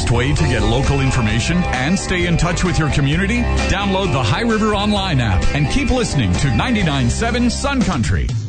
best way to get local information and stay in touch with your community? Download the High River Online app and keep listening to 99.7 Sun Country.